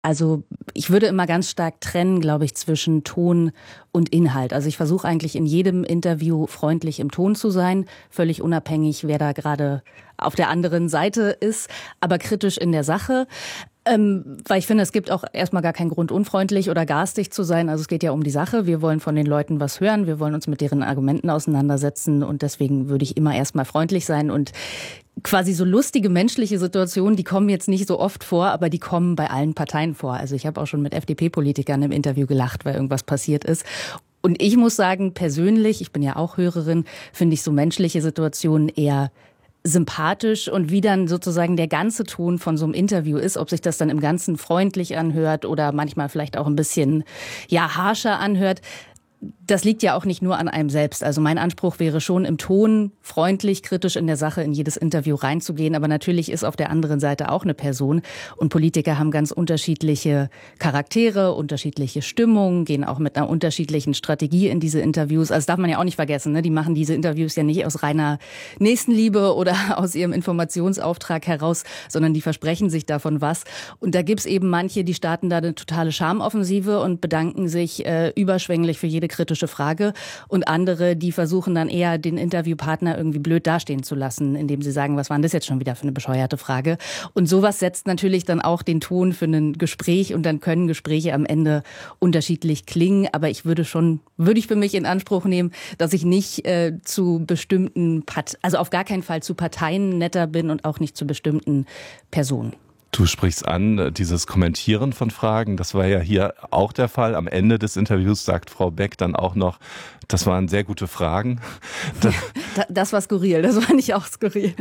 Also ich würde immer ganz stark trennen, glaube ich, zwischen Ton und Inhalt. Also ich versuche eigentlich in jedem Interview freundlich im Ton zu sein, völlig unabhängig, wer da gerade auf der anderen Seite ist, aber kritisch in der Sache. Weil ich finde, es gibt auch erstmal gar keinen Grund, unfreundlich oder garstig zu sein. Also es geht ja um die Sache. Wir wollen von den Leuten was hören. Wir wollen uns mit deren Argumenten auseinandersetzen. Und deswegen würde ich immer erstmal freundlich sein. Und quasi so lustige menschliche Situationen, die kommen jetzt nicht so oft vor, aber die kommen bei allen Parteien vor. Also ich habe auch schon mit FDP-Politikern im Interview gelacht, weil irgendwas passiert ist. Und ich muss sagen, persönlich, ich bin ja auch Hörerin, finde ich so menschliche Situationen eher sympathisch, und wie dann sozusagen der ganze Ton von so einem Interview ist, ob sich das dann im Ganzen freundlich anhört oder manchmal vielleicht auch ein bisschen, ja, harscher anhört. Das liegt ja auch nicht nur an einem selbst. Also mein Anspruch wäre schon, im Ton freundlich, kritisch in der Sache in jedes Interview reinzugehen. Aber natürlich ist auf der anderen Seite auch eine Person. Und Politiker haben ganz unterschiedliche Charaktere, unterschiedliche Stimmungen, gehen auch mit einer unterschiedlichen Strategie in diese Interviews. Also das darf man ja auch nicht vergessen, ne? Die machen diese Interviews ja nicht aus reiner Nächstenliebe oder aus ihrem Informationsauftrag heraus, sondern die versprechen sich davon was. Und da gibt's eben manche, die starten da eine totale Schamoffensive und bedanken sich überschwänglich für jede kritische Frage, und andere, die versuchen dann eher den Interviewpartner irgendwie blöd dastehen zu lassen, indem sie sagen, was war denn das jetzt schon wieder für eine bescheuerte Frage? Und sowas setzt natürlich dann auch den Ton für ein Gespräch, und dann können Gespräche am Ende unterschiedlich klingen. Aber ich würde ich für mich in Anspruch nehmen, dass ich nicht zu bestimmten, also auf gar keinen Fall zu Parteien netter bin und auch nicht zu bestimmten Personen. Du sprichst an, dieses Kommentieren von Fragen, das war ja hier auch der Fall. Am Ende des Interviews sagt Frau Beck dann auch noch, das waren sehr gute Fragen. Das war skurril, das war nicht auch skurril.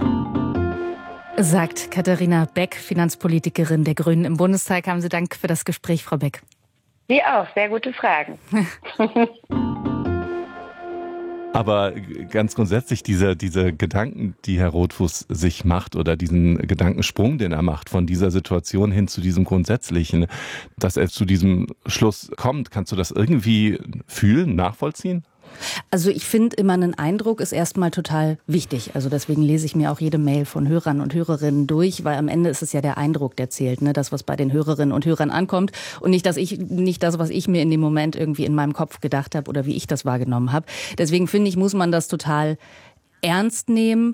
Sagt Katharina Beck, Finanzpolitikerin der Grünen im Bundestag. Haben Sie Dank für das Gespräch, Frau Beck. Sie auch, sehr gute Fragen. Aber ganz grundsätzlich diese Gedanken, die Herr Rothfuss sich macht, oder diesen Gedankensprung, den er macht von dieser Situation hin zu diesem Grundsätzlichen, dass er zu diesem Schluss kommt, kannst du das irgendwie fühlen, nachvollziehen? Also ich finde immer, ein Eindruck ist erstmal total wichtig. Also deswegen lese ich mir auch jede Mail von Hörern und Hörerinnen durch, weil am Ende ist es ja der Eindruck, der zählt, ne? Das, was bei den Hörerinnen und Hörern ankommt, und nicht das, was ich mir in dem Moment irgendwie in meinem Kopf gedacht habe oder wie ich das wahrgenommen habe. Deswegen finde ich, muss man das total ernst nehmen.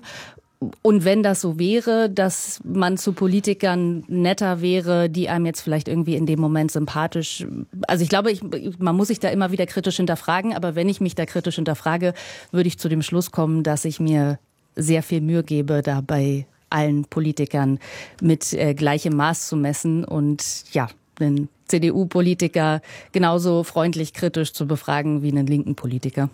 Und wenn das so wäre, dass man zu Politikern netter wäre, die einem jetzt vielleicht irgendwie in dem Moment sympathisch, also ich glaube, man muss sich da immer wieder kritisch hinterfragen, aber wenn ich mich da kritisch hinterfrage, würde ich zu dem Schluss kommen, dass ich mir sehr viel Mühe gebe, da bei allen Politikern mit gleichem Maß zu messen und ja, einen CDU-Politiker genauso freundlich kritisch zu befragen wie einen linken Politiker.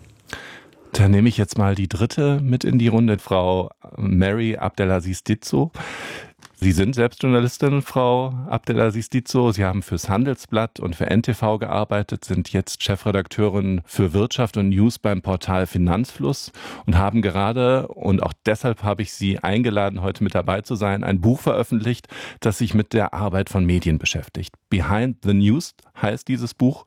Dann nehme ich jetzt mal die dritte mit in die Runde, Frau Mary Abdelaziz Ditzo. Sie sind selbst Journalistin, Frau Abdelaziz Ditzo. Sie haben fürs Handelsblatt und für NTV gearbeitet, sind jetzt Chefredakteurin für Wirtschaft und News beim Portal Finanzfluss und haben gerade, und auch deshalb habe ich Sie eingeladen, heute mit dabei zu sein, ein Buch veröffentlicht, das sich mit der Arbeit von Medien beschäftigt. Behind the News heißt dieses Buch.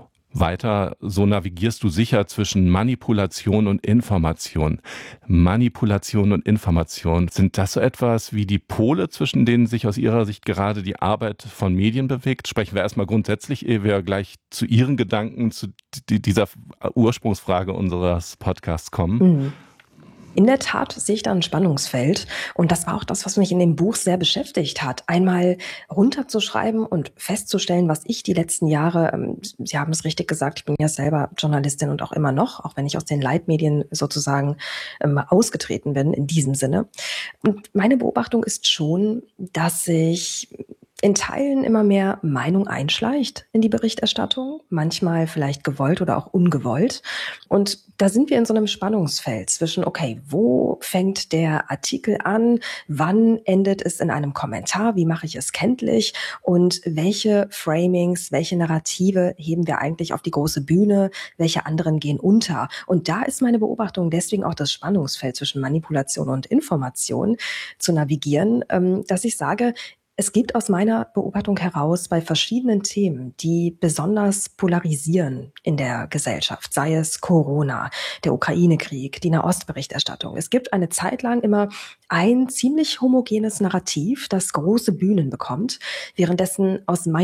Weiter, so navigierst du sicher zwischen Manipulation und Information. Manipulation und Information, sind das so etwas wie die Pole, zwischen denen sich aus Ihrer Sicht gerade die Arbeit von Medien bewegt? Sprechen wir erstmal grundsätzlich, ehe wir gleich zu Ihren Gedanken, zu dieser Ursprungsfrage unseres Podcasts kommen. Mhm. In der Tat sehe ich da ein Spannungsfeld. Und das war auch das, was mich in dem Buch sehr beschäftigt hat. Einmal runterzuschreiben und festzustellen, was ich die letzten Jahre, Sie haben es richtig gesagt, ich bin ja selber Journalistin und auch immer noch, auch wenn ich aus den Leitmedien sozusagen ausgetreten bin in diesem Sinne. Und meine Beobachtung ist schon, dass sich in Teilen immer mehr Meinung einschleicht in die Berichterstattung, manchmal vielleicht gewollt oder auch ungewollt. Und da sind wir in so einem Spannungsfeld zwischen, okay, wo fängt der Artikel an, wann endet es in einem Kommentar, wie mache ich es kenntlich und welche Framings, welche Narrative heben wir eigentlich auf die große Bühne, welche anderen gehen unter. Und da ist meine Beobachtung deswegen auch das Spannungsfeld zwischen Manipulation und Information zu navigieren, dass ich sage, Es gibt aus meiner Beobachtung heraus bei verschiedenen Themen, die besonders polarisieren in der Gesellschaft, sei es Corona, der Ukraine-Krieg, die Nahostberichterstattung. Es gibt eine Zeit lang immer ein ziemlich homogenes Narrativ, das große Bühnen bekommt, währenddessen aus